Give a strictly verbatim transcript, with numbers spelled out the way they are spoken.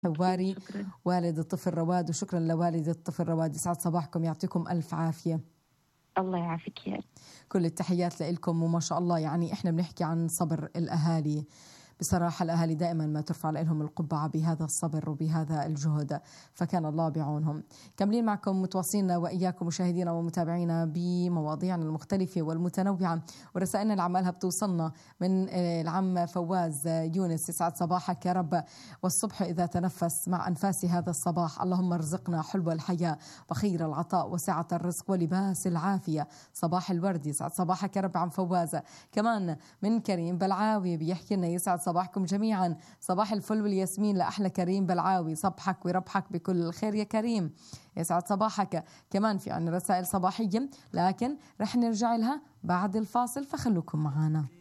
حواري شكرا. والد الطفل رواد، وشكرا لوالد الطفل رواد. يسعد صباحكم، يعطيكم ألف عافية. الله يعافيك يا رب. كل التحيات لكم. وما شاء الله يعني إحنا بنحكي عن صبر الأهالي. بصراحة الأهالي دائما ما ترفع لهم القبعة بهذا الصبر وبهذا الجهد، فكان الله بعونهم. كملين معكم متواصلين وإياكم مشاهدينا ومتابعينا بمواضيعنا المختلفة والمتنوعة، ورسائلنا اللي عمالها بتوصلنا من العم فواز يونس. يسعد صباحك يا رب. والصبح إذا تنفس مع أنفاس هذا الصباح، اللهم ارزقنا حلو الحياة وخير العطاء وسعة الرزق ولباس العافية. صباح الورد. يسعد صباحك يا رب عم فواز. كمان من كريم بلعاوي بيحكي لنا يسعد صباحكم جميعا، صباح الفل والياسمين لأحلى كريم بلعاوي، صبحك ويربحك بكل الخير يا كريم. يسعد صباحك. كمان في عنا رسائل صباحية لكن رح نرجع لها بعد الفاصل، فخلوكم معنا.